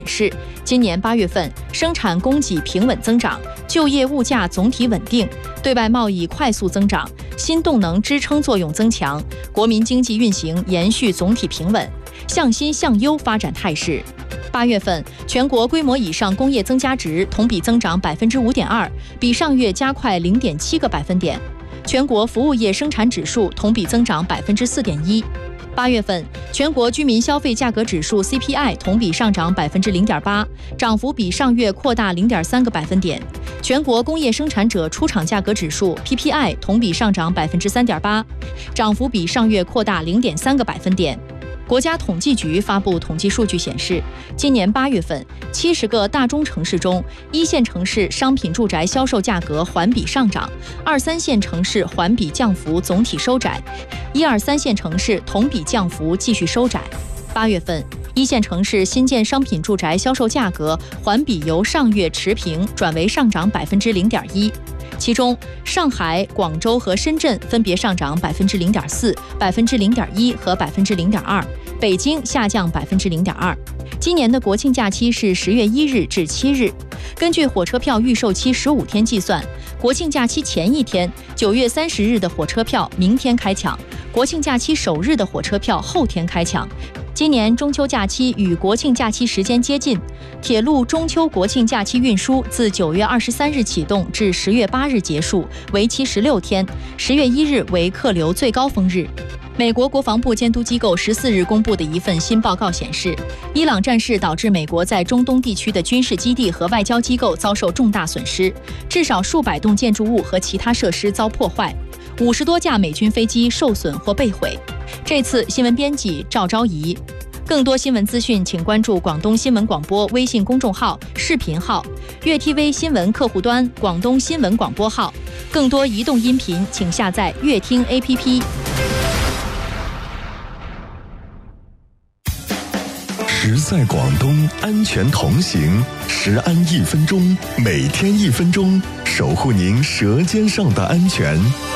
是今年8月份生产供给平稳增长，就业物价总体稳定，对外贸易快速增长，新动能支撑作用增强，国民经济运行延续总体平稳、向新向优发展态势。8月份，全国规模以上工业增加值同比增长5.2%，比上月加快0.7个百分点。全国服务业生产指数同比增长4.1%。8月份，全国居民消费价格指数 CPI 同比上涨0.8%，涨幅比上月扩大0.3个百分点。全国工业生产者出厂价格指数 PPI 同比上涨3.8%，涨幅比上月扩大0.3个百分点。国家统计局发布统计数据显示，今年8月份，70个大中城市中，1线城市商品住宅销售价格环比上涨，2、3线城市环比降幅总体收窄，1、2、3线城市同比降幅继续收窄。8月份，1线城市新建商品住宅销售价格环比由上月持平转为上涨0.1%。其中，上海、广州和深圳分别上涨0.4%、0.1%和0.2%，北京下降0.2%。今年的国庆假期是10月1日至7日。根据火车票预售期15天计算，国庆假期前一天9月30日的火车票明天开抢，国庆假期首日的火车票后天开抢。今年中秋假期与国庆假期时间接近，铁路中秋国庆假期运输自9月23日启动至10月8日结束，为期16天，10月1日为客流最高峰日。美国国防部监督机构14日公布的一份新报告显示，伊朗战事导致美国在中东地区的军事基地和外交机构遭受重大损失，至少数百栋建筑物和其他设施遭破坏，50多架美军飞机受损或被毁。这次新闻编辑赵昭仪。更多新闻资讯，请关注广东新闻广播微信公众号、视频号、粤 TV 新闻客户端、广东新闻广播号。更多移动音频，请下载粤听 APP。 时在广东，安全同行，时安1分钟，每天1分钟，守护您舌尖上的安全。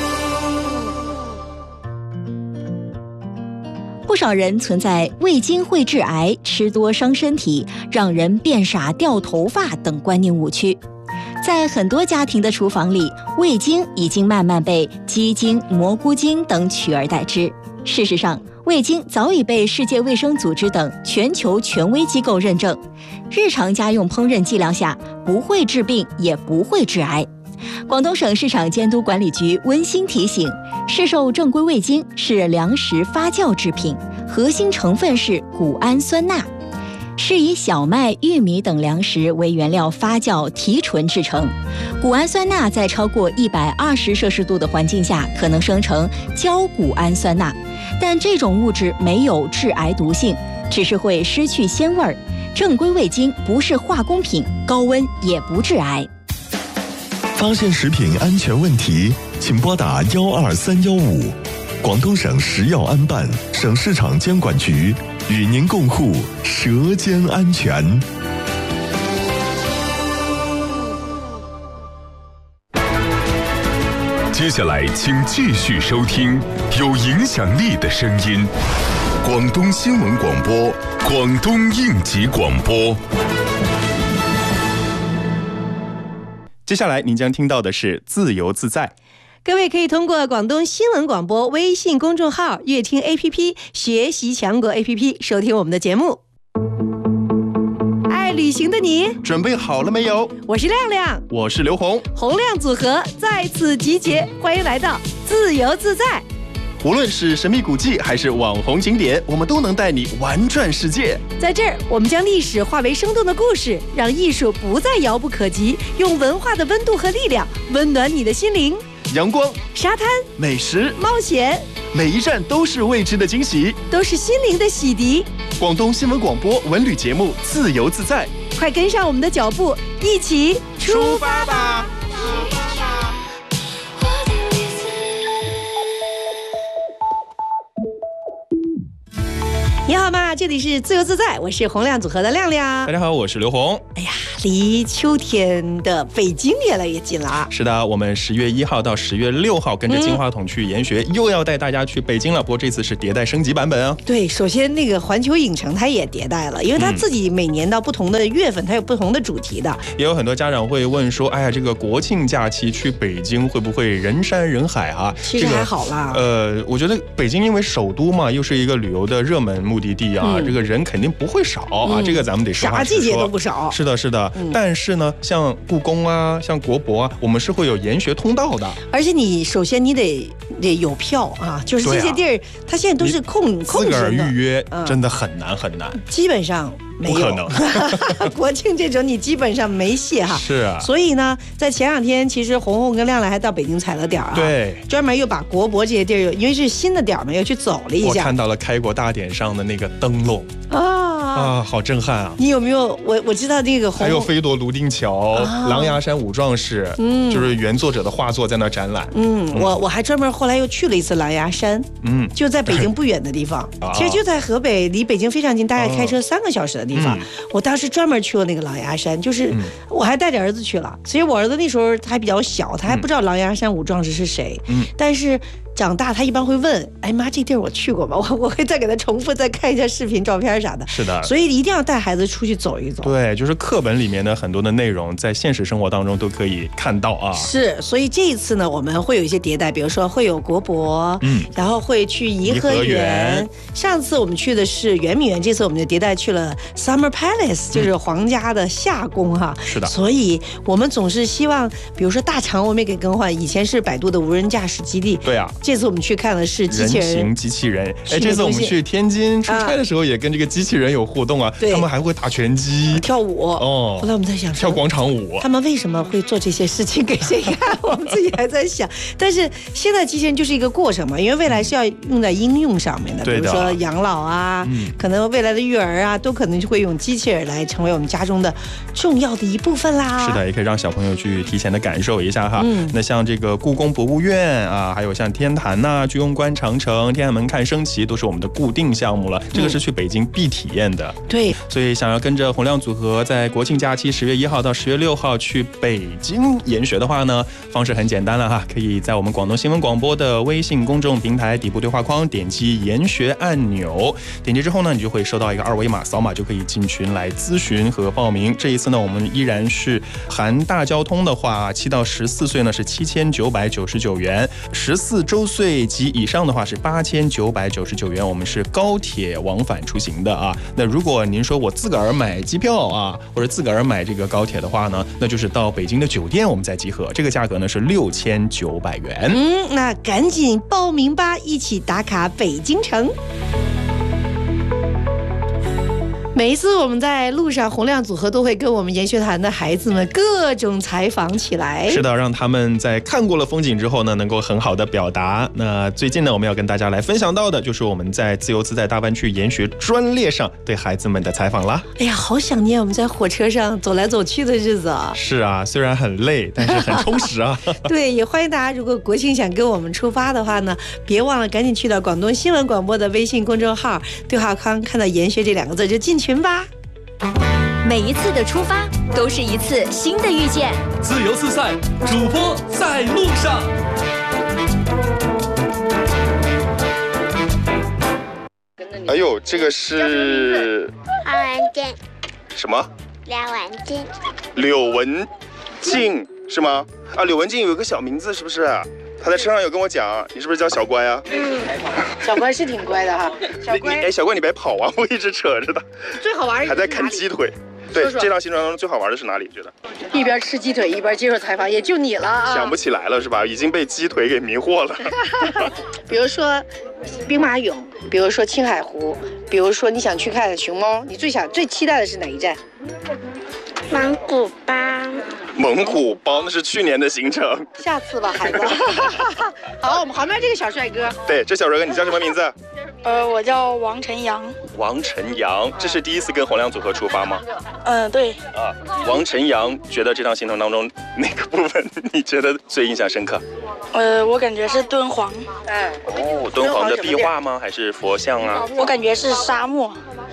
不少人存在味精会致癌、吃多伤身体、让人变傻、掉头发等观念误区。在很多家庭的厨房里，味精已经慢慢被鸡精、蘑菇精等取而代之。事实上，味精早已被世界卫生组织等全球权威机构认证，日常家用烹饪剂量下不会致病，也不会致癌。广东省市场监督管理局温馨提醒，市售正规味精是粮食发酵制品，核心成分是谷氨酸钠，是以小麦、玉米等粮食为原料发酵提纯制成。谷氨酸钠在超过120摄氏度的环境下可能生成焦谷氨酸钠，但这种物质没有致癌毒性，只是会失去鲜味儿。正规味精不是化工品，高温也不致癌。 发现食品安全问题，请拨打12315。广东省食药安办、省市场监管局与您共护舌尖安全。 接下来，请继续收听有影响力的声音——广东新闻广播、广东应急广播。 接下来您将听到的是自由自在。 各位可以通过广东新闻广播微信公众号、乐听 APP、学习强国 APP 收听我们的节目。爱旅行的你准备好了没有？ 我是亮亮， 我是刘红， 洪亮组合在此集结，欢迎来到自由自在。 无论是神秘古迹还是网红景点，我们都能带你玩转世界。 在这儿，我们将历史化为生动的故事，让艺术不再遥不可及，用文化的温度和力量温暖你的心灵。 阳光、 沙滩、 美食、 冒险， 每一站都是未知的惊喜， 都是心灵的洗涤。 广东新闻广播文旅节目《自由自在》， 快跟上我们的脚步，一起出发吧！你好吗？这里是自由自在，我是洪亮组合的亮亮。 大家好，我是刘红。 哎呀， 离秋天的北京越来越近了啊！ 是的，我们10月1号到10月6号跟着金话筒去研学，又要带大家去北京了。不过这次是迭代升级版本啊。 对，首先那个环球影城它也迭代了，因为它自己每年到不同的月份，它有不同的主题的。 也有很多家长会问说，哎呀，这个国庆假期去北京会不会人山人海啊？ 其实还好啦。 我觉得北京因为首都嘛，又是一个旅游的热门目的地啊，这个人肯定不会少啊，这个咱们得实话实说。 啥季节都不少。 是的，是的。但是呢，像故宫啊，像国博啊，我们是会有研学通道的。 而且你首先你得有票啊，就是这些地儿，它现在都是空着的。 自个儿预约真的很难很难， 基本上没有。 不可能。 国庆这种你基本上没戏哈。 是啊。 所以呢，在前2天，其实红红跟亮亮还到北京踩了点啊。 对。 专门又把国博这些地儿，因为是新的点嘛，又去走了一下。 我看到了开国大典上的那个灯笼啊，好震撼啊！ 你有没有？我知道那个还有飞夺泸定桥、狼牙山五壮士，就是原作者的画作在那展览。 我还专门后来又去了一次狼牙山，就在北京不远的地方，其实就在河北，离北京非常近，大概开车3个小时的地方。我当时专门去了那个狼牙山，就是我还带着儿子去了。其实我儿子那时候还比较小，他还不知道狼牙山五壮士是谁，但是长大他一般会问，哎妈，这地儿我去过吗？我会再给他重复再看一下视频、照片啥的。 是的， 所以一定要带孩子出去走一走。 对，就是课本里面的很多的内容，在现实生活当中都可以看到啊。 是，所以这一次呢，我们会有一些迭代，比如说会有国博，然后会去颐和园。上次我们去的是圆明园，这次我们就迭代去了 Summer Palace，就是皇家的夏宫哈。 是的。 所以我们总是希望，比如说大厂我们也给更换，以前是百度的无人驾驶基地。 对啊。 这次我们去看的是机器人。 人形机器人。哎，这次我们去天津出差的时候，也跟这个机器人有互动啊。他们还会打拳击、 跳舞。 哦。 后来我们在想， 跳广场舞。 他们为什么会做这些事情给谁看？我们自己还在想。但是现在机器人就是一个过程嘛，因为未来是要用在应用上面的，比如说养老啊，可能未来的育儿啊，都可能就会用机器人来成为我们家中的重要的一部分啦。 是的，也可以让小朋友去提前的感受一下哈。那像这个故宫博物院啊，还有像天坛呐、居庸关长城、天安门看升旗，都是我们的固定项目了。这个是去北京必体验的。 对， 所以想要跟着洪亮组合在国庆假期10月1号到10月6号去北京研学的话呢，方式很简单了哈，可以在我们广东新闻广播的微信公众平台底部对话框点击研学按钮，点击之后呢，你就会收到一个2维码，扫码就可以进群来咨询和报名。这一次呢，我们依然是含大交通的话，7到14岁呢是7999元，14周岁及以上的话是8999元。我们是高铁往返出行的啊。那如果您说我自个儿买机票啊，或者自个儿买这个高铁的话呢，那就是到北京的酒店我们再集合，这个价格呢是6900元。 那赶紧报名吧，一起打卡北京城。每一次我们在路上，洪亮组合都会跟我们研学团的孩子们各种采访起来。 是的，让他们在看过了风景之后呢，能够很好的表达。那最近呢，我们要跟大家来分享到的，就是我们在自由自在大湾区研学专列上对孩子们的采访啦。 哎呀，好想念我们在火车上走来走去的日子啊！ 是啊，虽然很累，但是很充实啊。 对，也欢迎大家，如果国庆想跟我们出发的话呢，别忘了赶紧去到广东新闻广播的微信公众号对话框，看到研学这2个字就进群吧。 每一次的出发都是一次新的遇见。 自由自在，主播在路上。 哎呦，这个是花文静。 什么？ 廖文静。 柳文静是吗？啊，柳文静有一个小名字是不是？他在车上有跟我讲，你是不是叫小乖啊？ 小乖是挺乖的哈。小乖， 小乖你别跑啊！我一直扯着他。 最好玩还在看鸡腿。对，这趟行程当中最好玩的是哪里？觉得一边吃鸡腿一边接受采访，也就你了啊！ 想不起来了是吧？已经被鸡腿给迷惑了。 比如说兵马俑，比如说青海湖，比如说你想去看熊猫，你最期待的是哪一站？ 蒙古包。 蒙古包那是去年的行程， 下次吧，孩子。好，我们旁边这个小帅哥， 对，这小帅哥你叫什么名字？ 我叫王晨阳。 王晨阳，这是第一次跟洪亮组合出发吗？ 对。 啊，王晨阳觉得这趟行程当中哪个部分你觉得最印象深刻？ 我感觉是敦煌。 敦煌的壁画吗？还是佛像啊？ 我感觉是沙漠。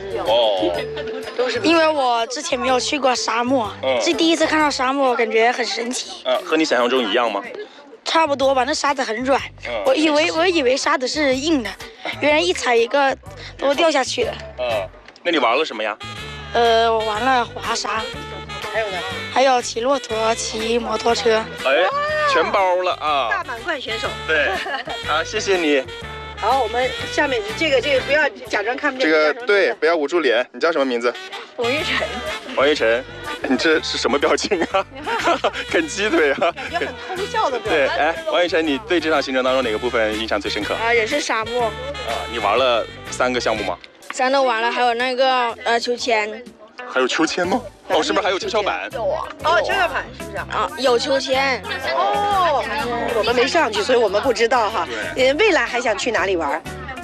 哦， 都是因为我之前没有去过沙漠，是第一次看到沙漠，感觉很神奇。 和你想象中一样吗？ 差不多吧，那沙子很软，我以为沙子是硬的，原来一踩一个都掉下去了。 那你玩了什么呀？ 我玩了滑沙， 还有呢？ 还有骑骆驼、骑摩托车。 哎，全包了啊！ 大满贯选手。 对，好，谢谢你。 好，我们下面这个不要假装看不见。 这个对，不要捂住脸。你叫什么名字？ 王玉晨。 王玉晨，你这是什么表情啊？啃鸡腿啊？ 感觉很偷笑的表情。 对，哎，王玉晨，你对这场行程当中哪个部分印象最深刻？ 也是沙漠。 你玩了3个项目吗 ？3都玩了，还有那个秋千。 还有秋千吗？哦，是不是还有跷跷板？ 有啊。哦，跷跷板是不是啊？ 有秋千。 哦，我们没上去，所以我们不知道哈。未来还想去哪里玩？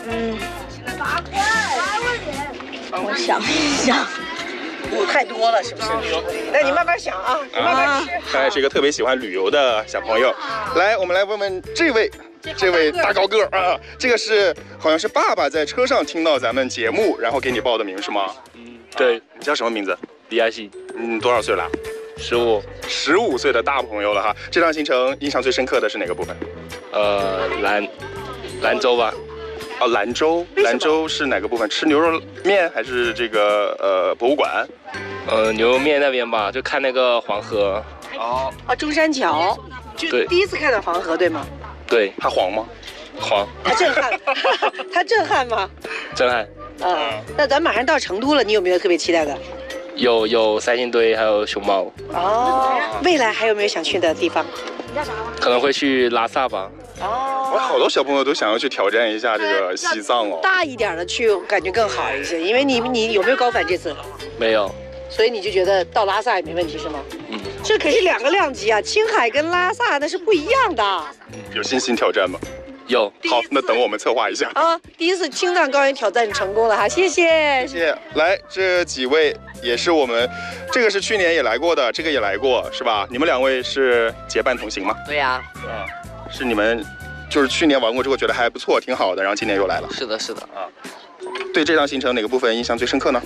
我想一想。 太多了，是不是？那你慢慢想啊，你慢慢吃。 看来是一个特别喜欢旅游的小朋友。来，我们来问问这位大高个啊，这个是好像是爸爸在车上听到咱们节目，然后给你报的名是吗？ 对。 你叫什么名字？ 李亚西。 多少岁了？15岁的大朋友了哈。这趟行程印象最深刻的是哪个部分？ 兰州吧。 哦，兰州是哪个部分？吃牛肉面还是这个博物馆？ 牛肉面那边吧，就看那个黄河。 哦，中山桥。 对。 第一次看到黄河，对吗？ 对。 它黄吗？ 黄。 它震撼。它震撼吗？ 震撼。 那咱马上到成都了，你有没有特别期待的？ 有三星堆，还有熊猫。 哦。未来还有没有想去的地方？ 可能会去拉萨吧。 哦， 好多小朋友都想要去挑战一下这个西藏哦。 大一点的去感觉更好一些，因为你有没有高反这次？ 没有。 所以你就觉得到拉萨也没问题是吗？这可是2个量级啊，青海跟拉萨那是不一样的。 有信心挑战吗？ 有。 好，那等我们策划一下啊。第一次青藏高原挑战成功了哈，谢谢。 谢谢。来，这几位也是我们，这个是去年也来过的，这个也来过是吧？你们2位是结伴同行吗？ 对呀。 是你们就是去年玩过之后觉得还不错，挺好的，然后今年又来了。 是的啊。 对这趟行程哪个部分印象最深刻呢？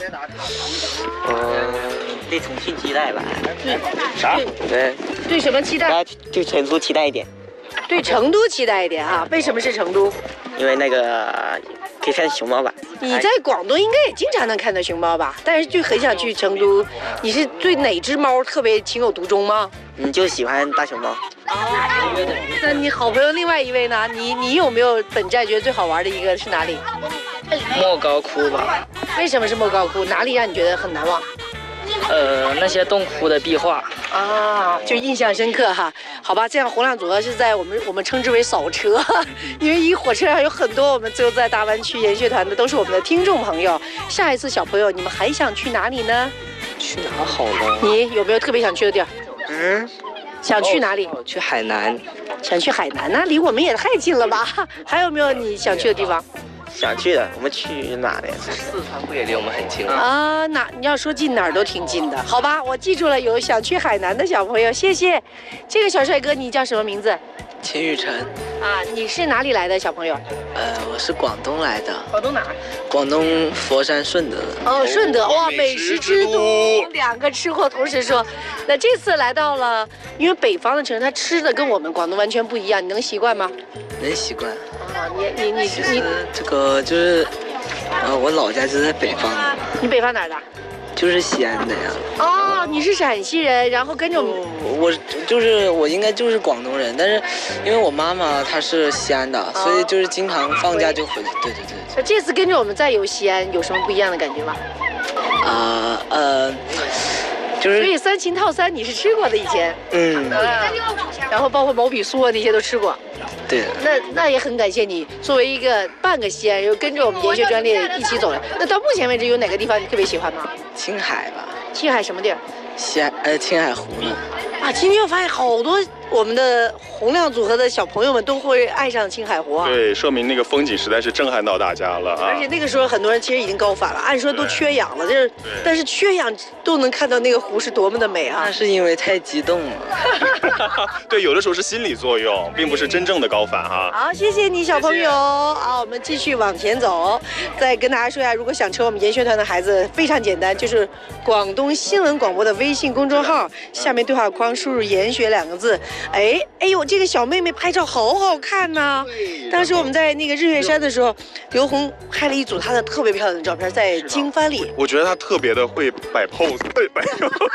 对重庆期待吧。 啥？ 对什么期待？ 对成都期待一点。 对成都期待一点啊？为什么是成都？ 因为那个可以看熊猫吧。 你在广东应该也经常能看到熊猫吧？但是就很想去成都。你是对哪只猫特别情有独钟吗？ 你就喜欢大熊猫。 那你好朋友另外一位呢？你有没有本站觉得最好玩的一个是哪里？ 莫高窟吧。 为什么是莫高窟？哪里让你觉得很难忘？ 那些洞窟的壁画啊，就印象深刻哈。好吧，这样洪亮组合是在我们称之为扫车，因为火车上有很多我们自由自在大湾区研学团的都是我们的听众朋友。下一次小朋友你们还想去哪里呢？ 去哪好呢？ 你有没有特别想去的地儿？想去哪里？ 去海南。 想去海南呢？离我们也太近了吧？还有没有你想去的地方？ 想去的，我们去哪里？四川不也离我们很近吗？ 啊，你要说近哪儿都挺近的，好吧？我记住了，有想去海南的小朋友，谢谢。这个小帅哥，你叫什么名字？ 秦雨辰。 啊，你是哪里来的小朋友？ 我是广东来的。 广东哪儿？ 广东佛山顺德。 哦，顺德哇，美食之都，2个吃货同时说。那这次来到了，因为北方的城市，它吃的跟我们广东完全不一样，你能习惯吗？ 能习惯。 啊，你这个就是，我老家就在北方。 你北方哪儿的？ 就是西安的呀。 哦，你是陕西人，然后跟着我应该就是广东人，但是因为我妈妈她是西安的，所以就是经常放假就回去。对。 那这次跟着我们再游西安，有什么不一样的感觉吗？就是所以3秦套餐你是吃过的以前。然后包括毛笔酥啊那些都吃过。 对。 那也很感谢你，作为一个半个西安人，跟着我们研学专列一起走了。那到目前为止有哪个地方你特别喜欢吗？ 青海吧。 青海什么地儿？ 青海湖呢。 啊，今天我发现好多我们的洪亮组合的小朋友们都会爱上青海湖啊。 对，说明那个风景实在是震撼到大家了啊！ 而且那个时候很多人其实已经高反了，按说都缺氧了，但是缺氧都能看到那个湖是多么的美啊！ 那是因为太激动了。 对，有的时候是心理作用，并不是真正的高反哈。 好，谢谢你小朋友。好，我们继续往前走。再跟大家说一下，如果想成为我们研学团的孩子，非常简单，就是广东新闻广播的微信公众号，下面对话框输入“研学”2个字。哎呦，这个小妹妹拍照好好看呐！当时我们在那个日月山的时候，刘红拍了一组她的特别漂亮的照片，在经幡里。 我觉得她特别的会摆 pose，